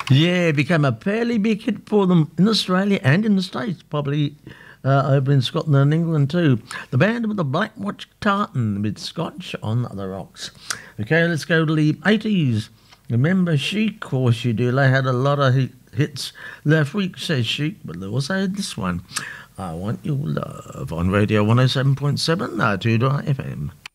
Yeah, it became a fairly big hit for them in Australia and in the States, probably over in Scotland and England too. The band with the Black Watch Tartan with Scotch on the Rocks. Okay, let's go to the 80s. Remember Chic? Of course you do. They had a lot of hits. The Freak says Chic, but they also had this one. I Want Your Love on Radio 107.7 2 FM.